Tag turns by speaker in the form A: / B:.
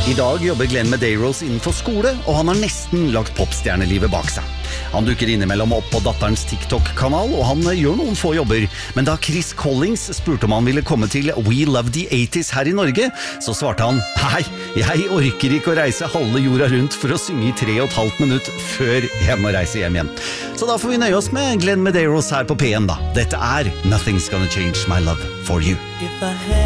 A: I dag jobber Glenn Medeiros innenfor skole, og han har nesten lagt popstjernelivet bak seg. Han dukker innimellom opp på datterens TikTok-kanal, og han gjør noen få jobber. Men da Chris Collins spurte om han ville komme til We Love the 80s her i Norge, så svarte han, «Hei, jeg orker ikke å reise halve jorda rundt for å synge i 3,5 minutt før jeg må reise hjem igjen.» Så da får vi nøye oss med Glenn Medeiros her på P1 da. Dette er Nothing's Gonna Change My Love for You.